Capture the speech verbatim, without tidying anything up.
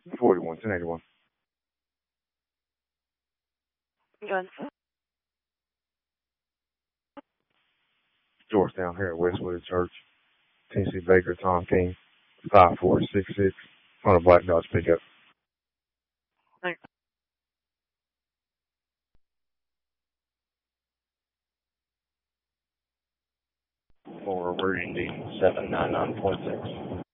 forty-one, ten eighty-one. Gun. Georgetown here at Westwood Church. Tennessee Baker, Tom King, five four six six, on a black Dodge pickup. Thanks. For reading seven nine nine point six.